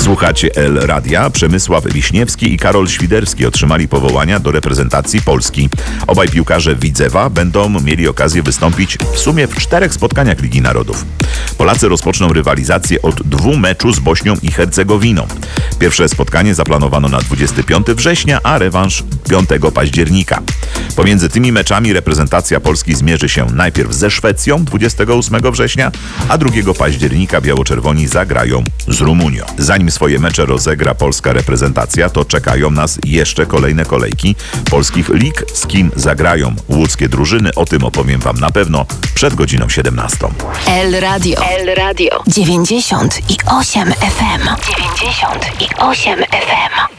Słuchacie El Radia. Przemysław Wiśniewski i Karol Świderski otrzymali powołania do reprezentacji Polski. Obaj piłkarze Widzewa będą mieli okazję wystąpić w sumie w 4 spotkaniach Ligi Narodów. Polacy rozpoczną rywalizację od 2 meczu z Bośnią i Hercegowiną. Pierwsze spotkanie zaplanowano na 25 września, a rewanż 5 października. Pomiędzy tymi meczami reprezentacja Polski zmierzy się najpierw ze Szwecją 28 września, a 2 października biało-czerwoni zagrają z Rumunią. Zanim swoje mecze rozegra polska reprezentacja, to czekają nas jeszcze kolejne kolejki polskich lig, z kim zagrają łódzkie drużyny. O tym opowiem Wam na pewno przed godziną 17. El Radio 98 FM. 98 FM.